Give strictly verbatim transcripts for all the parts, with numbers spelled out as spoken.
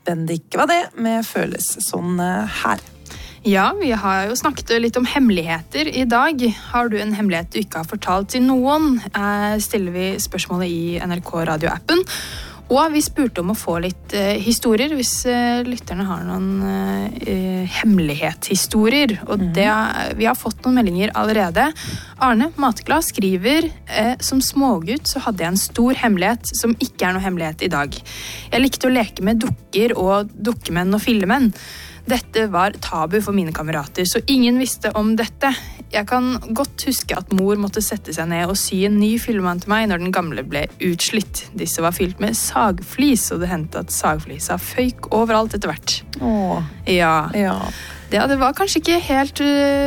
Bendik var det med Føles sånn her. Ja, vi har jo snakket litt om hemmeligheter i dag. Har du en hemmelighet du ikke har fortalt til noen? Eh, stiller vi spørsmålet i N R K radioappen. Og vi spurte om å få litt eh, historier, hvis eh, lytterne har noen eh, hemmelighetshistorier. Og mm. det, vi har fått noen meldinger allerede. Arne Matglad skriver, eh, som smågutt så hadde jeg en stor hemmelighet som ikke er noe hemmelighet i dag. Jeg likte å leke med dukker og dukkemenn og fillemenn. Dette var tabu for mine kamerater, så ingen visste om dette. Jeg kan godt huske at mor måtte sette seg ned og sy en ny fyllemann til meg når den gamle ble utslitt. Disse var fylt med sagflis, og det hendte at sagflisa føyk overalt etter hvert. Åh, ja. ja. Det, det var kanskje ikke helt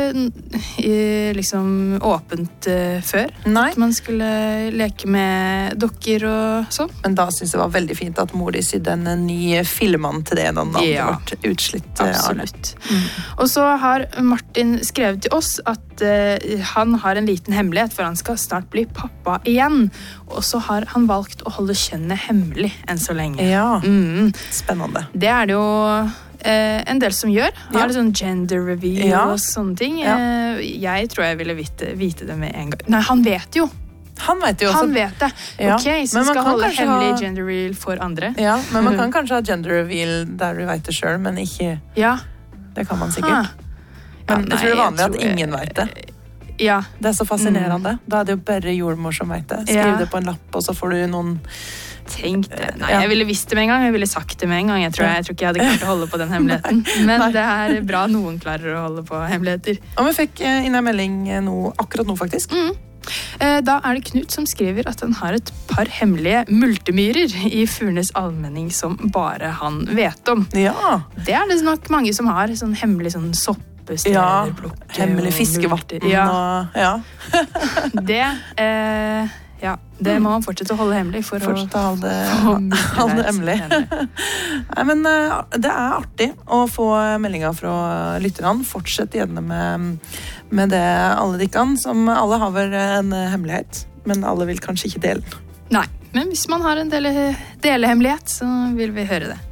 uh, liksom åpent uh, før. Nei. At man skulle leke med dokker og sånn. Men da synes jeg det var veldig fint at mor sydde en ny fillemann til det, den hadde ja. vært utslitt. Absolutt. Mm. Og så har Martin skrevet til oss at uh, han har en liten hemmelighet, for han skal snart bli pappa igjen. Og så har han valgt å holde kjønnet hemmelig enn så lenge. Ja, mm. spennende. Det er det jo eh, en del som gjør. Har ja. litt sånn gender reveal ja. og sånne ting. Ja. Eh, jeg tror jeg ville vite, vite det med en gang. Nei, han vet jo. Han vet jo også. Han vet det. Ja. Ok, så skal holde hemmelig ha... gender reveal for andre. Ja, men man kan kanskje ha gender reveal der du vet det selv, men ikke... Ja. Det kan man sikkert. Ja, men nei, jeg tror det er vanlig jeg at ingen vet det. Ja. Det er så fascinerende. Mm. Da er det jo bare jordmor som vet det. Skriv ja. det på en lapp, og så får du noen... Tenk det. Nei, jeg ville visst det med en gang. Jeg ville sagt det med en gang. Jeg tror, jeg, jeg tror ikke jeg hadde klart å holde på den hemmeligheten. Men det er bra noen klarer å holde på hemmeligheter. Og vi fikk inn en melding nå, akkurat nå faktisk. Mm. Da er det Knut som skriver at han har et par hemmelige multemyrer i Furnes allmenning som bare han vet om. Ja. Det er det nok mange som har. Sånn hemmelig sånn soppesteder, ja, plukke. Hemmelig fiskevatten. Ja. Og, ja. det... Eh, Ja, det må man fortsette å holde hemmelig for fortsette å holde, holde det hemmelig. Nei, men det er artig å få meldinger fra lytterne. Fortsett gjerne med, med det alle de kan, som alle har vel en hemmelighet, men alle vil kanskje ikke dele den. Nei, men hvis man har en dele, delehemmelighet, så vil vi høre det.